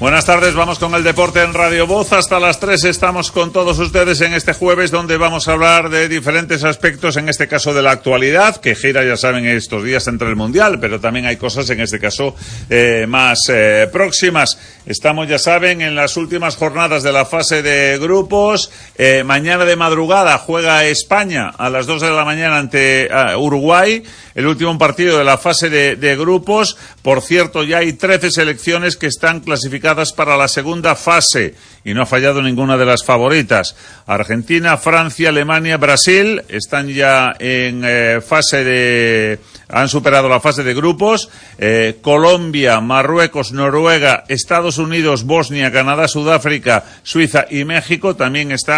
Buenas tardes, vamos con el deporte en Radio Voz. Hasta las 3 estamos con todos ustedes en este jueves, donde vamos a hablar de diferentes aspectos, en este caso de la actualidad, que gira, ya saben, estos días entre el Mundial, pero también hay cosas, en este caso, más próximas. Estamos, ya saben, en las últimas jornadas de la fase de grupos. Mañana de madrugada juega España a las 2 de la mañana ante Uruguay, el último partido de la fase de grupos. Por cierto, ya hay 13 selecciones que están clasificadas para la segunda fase y no ha fallado ninguna de las favoritas. Argentina, Francia, Alemania, Brasil están ya en han superado la fase de grupos. Colombia, Marruecos, Noruega, Estados Unidos, Bosnia, Canadá, Sudáfrica, Suiza y México también están